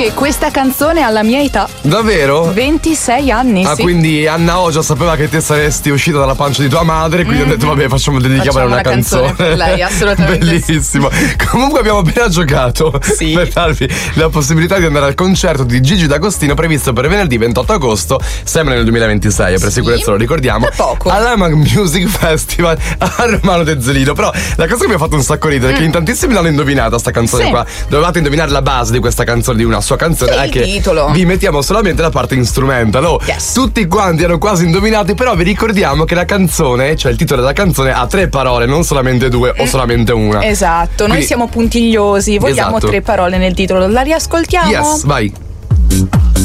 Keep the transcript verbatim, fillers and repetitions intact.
che questa canzone ha la mia età. Davvero? ventisei anni, Ah, sì. quindi Anna Ogia sapeva che te saresti uscita dalla pancia di tua madre, quindi mm-hmm. ho detto vabbè, facciamo dedichiamole una, una canzone. canzone per lei, assolutamente. Bellissimo. Sì. Comunque abbiamo appena giocato sì. per darvi la possibilità di andare al concerto di Gigi D'Agostino previsto per venerdì ventotto agosto, sempre nel duemilaventisei, per sì. sicurezza lo ricordiamo, all'Amag Music Festival a Romano Tezzolino. Però la cosa che mi ha fatto un sacco ridere mm. è che in tantissimi l'hanno indovinata sta canzone sì. qua. Dovevate indovinare la base di questa canzone, di una sua canzone, sì, è che titolo. vi mettiamo solamente la parte instrumental. Oh, yes. Tutti quanti hanno quasi indovinati, però vi ricordiamo che la canzone, cioè il titolo della canzone, ha tre parole, non solamente due mm. o solamente una. Esatto, Quindi, noi siamo puntigliosi, vogliamo esatto. tre parole nel titolo. La riascoltiamo? Yes, vai.